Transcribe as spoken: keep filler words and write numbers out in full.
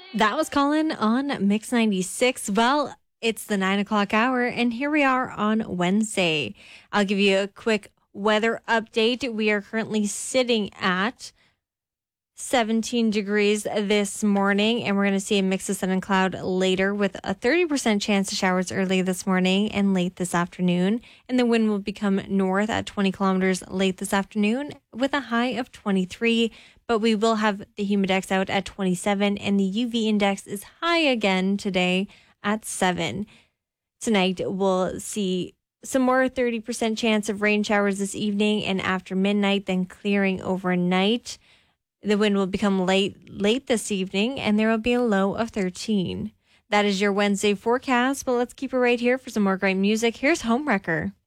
That was Colin on Mix ninety-six. Well, it's the nine o'clock hour, and here we are on Wednesday. I'll give you a quick weather update. We are currently sitting at seventeen degrees this morning, and we're going to see a mix of sun and cloud later with a thirty percent chance of showers early this morning and late this afternoon. And the wind will become north at twenty kilometers late this afternoon with a high of twenty-three. But we will have the humidex out at twenty-seven, and the U V index is high again today at seven. Tonight, we'll see some more thirty percent chance of rain showers this evening and after midnight, then clearing overnight. The wind will become late late this evening, and there will be a low of thirteen. That is your Wednesday forecast, but let's keep it right here for some more great music. Here's Homewrecker.